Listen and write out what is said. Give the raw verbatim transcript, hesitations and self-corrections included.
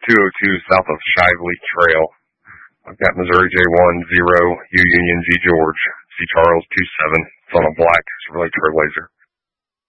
two oh two south of Shively Trail. I've got Missouri J one zero U Union Z George C Charles two seven. It's on a black Chevrolet Trailblazer.